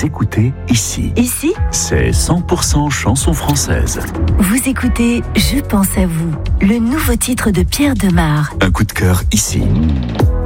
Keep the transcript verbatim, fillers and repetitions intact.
Vous écoutez ici. Ici, C'est cent pour cent chanson française. vous écoutez Je pense à vous, le nouveau titre de Pierre Demar. Un coup de cœur ici.